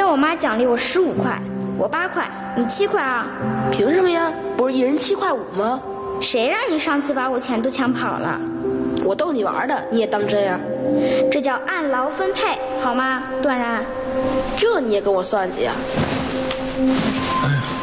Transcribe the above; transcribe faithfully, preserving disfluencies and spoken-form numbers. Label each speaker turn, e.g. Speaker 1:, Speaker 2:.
Speaker 1: 我妈奖励我十五块，我八块，你七块啊？
Speaker 2: 凭什么呀？不是一人七块五吗？
Speaker 1: 谁让你上次把我钱都抢跑了？
Speaker 2: 我逗你玩的，你也当真呀？
Speaker 1: 这叫按劳分配，好吗，段然？
Speaker 2: 这你也跟我算计呀？
Speaker 3: 哎呀。